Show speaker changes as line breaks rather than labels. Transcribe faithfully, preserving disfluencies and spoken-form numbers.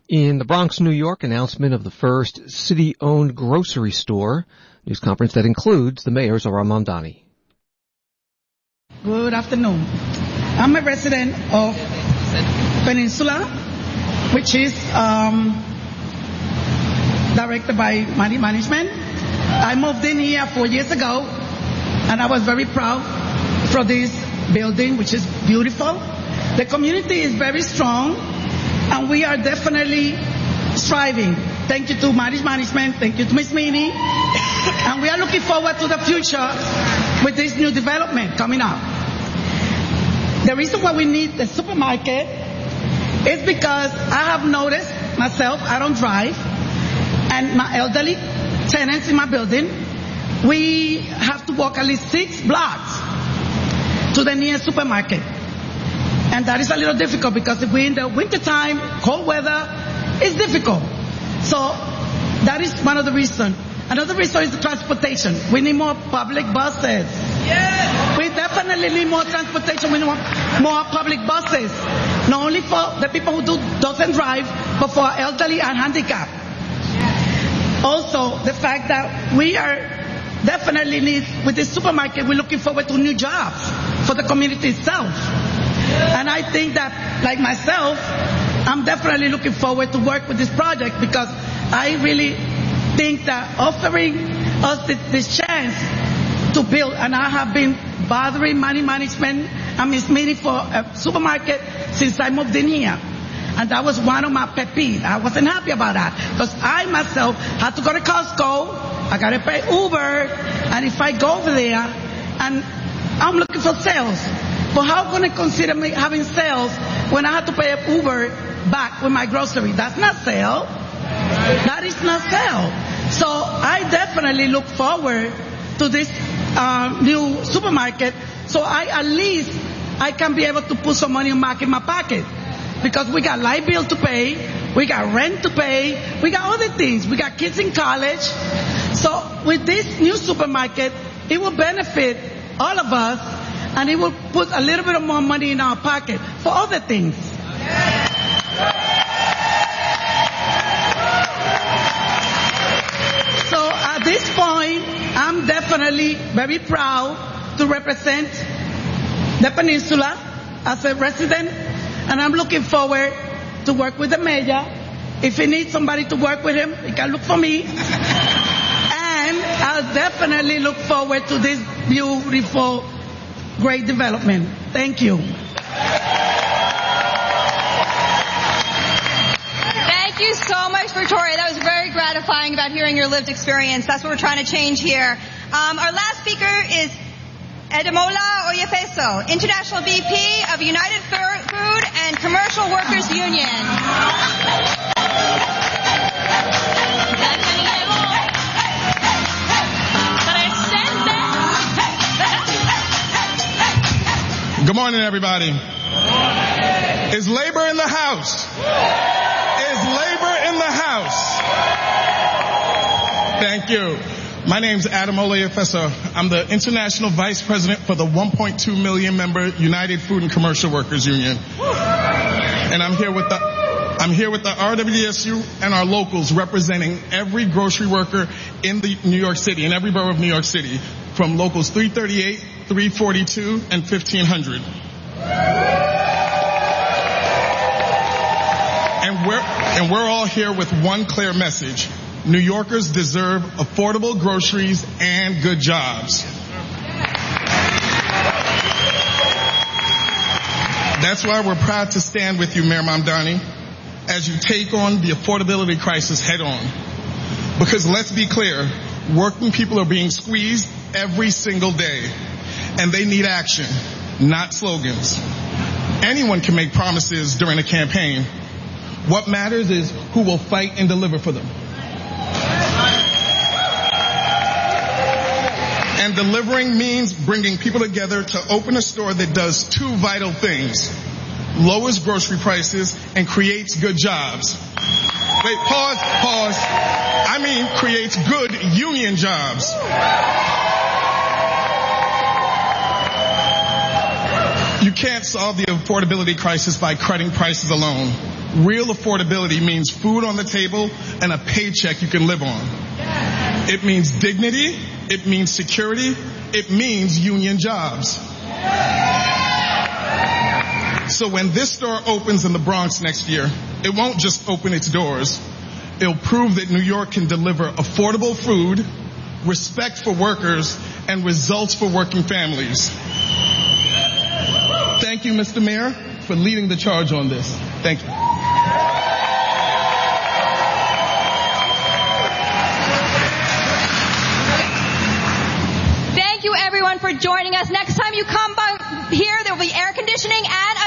In the Bronx, New York, announcement of the first city-owned grocery store. News conference that includes the mayor, Zohran Mamdani.
Good afternoon. I'm a resident of Peninsula, which is um, directed by Money Management. I moved in here four years ago, and I was very proud for this building, which is beautiful. The community is very strong, and we are definitely striving. Thank you to Money Management. Thank you to Miz Mimi. And we are looking forward to the future with this new development coming up. The reason why we need the supermarket is because I have noticed myself, I don't drive, and my elderly tenants in my building, we have to walk at least six blocks to the nearest supermarket. And that is a little difficult because if we're in the wintertime, cold weather, it's difficult. So that is one of the reasons. Another reason is the transportation. We need more public buses. Yes. We definitely need more transportation. We need more, more public buses. Not only for the people who do, doesn't drive, but for elderly and handicapped. Yes. Also, the fact that we are definitely need, with this supermarket, we're looking forward to new jobs for the community itself. And I think that, like myself, I'm definitely looking forward to work with this project because I really think that offering us this chance to build, and I have been bothering Money Management and Miz Mini for a supermarket since I moved in here. And that was one of my pet peeves. I wasn't happy about that because I myself had to go to Costco, I got to pay Uber, and if I go over there and I'm looking for sales, but how can I consider me having sales when I have to pay an Uber back with my grocery? That's not sale. That is not sale. So I definitely look forward to this uh, new supermarket. So I at least I can be able to put some money back in my pocket because we got light bill to pay, we got rent to pay, we got other things. We got kids in college. So with this new supermarket, it will benefit all of us. And it will put a little bit of more money in our pocket for other things. So at this point, I'm definitely very proud to represent the Peninsula as a resident. And I'm looking forward to work with the mayor. If he needs somebody to work with him, he can look for me. And I'll definitely look forward to this beautiful great development. Thank you.
Thank you so much, Victoria. That was very gratifying about hearing your lived experience. That's what we're trying to change here. Um, our last speaker is Ademola Oyefeso, International V P of United Food and Commercial Workers Union.
Good morning, everybody. Is labor in the house? Is labor in the house? Thank you. My name's Ademola Oyefeso. I'm the International Vice President for the one point two million member United Food and Commercial Workers Union. And I'm here with the I'm here with the R W S U and our locals representing every grocery worker in the New York City, in every borough of New York City, from locals three thirty-eight, three forty-two, and fifteen hundred. And we're, and we're all here with one clear message. New Yorkers deserve affordable groceries and good jobs. That's why we're proud to stand with you, Mayor Mamdani, as you take on the affordability crisis head on. Because let's be clear, working people are being squeezed every single day, and they need action, not slogans. Anyone can make promises during a campaign. What matters is who will fight and deliver for them. And delivering means bringing people together to open a store that does two vital things: lowers grocery prices and creates good jobs. Wait, pause, pause. I mean creates good union jobs. You can't solve the affordability crisis by cutting prices alone. Real affordability means food on the table and a paycheck you can live on. It means dignity. It means security. It means union jobs. So when this store opens in the Bronx next year, it won't just open its doors. It'll prove that New York can deliver affordable food, respect for workers, and results for working families. Thank you, Mister Mayor, for leading the charge on this. Thank you.
Thank you, everyone, for joining us. Next time you come by here, there will be air conditioning and a